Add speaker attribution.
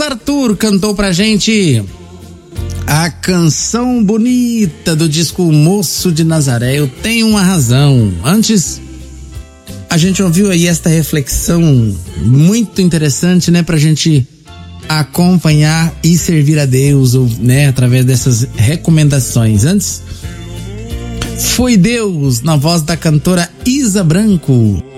Speaker 1: Arthur cantou pra gente a canção bonita do disco Moço de Nazaré, Eu Tenho Uma Razão. Antes, a gente ouviu aí esta reflexão muito interessante, né, pra gente acompanhar e servir a Deus, né, através dessas recomendações. Antes, Foi Deus, na voz da cantora Isa Branco.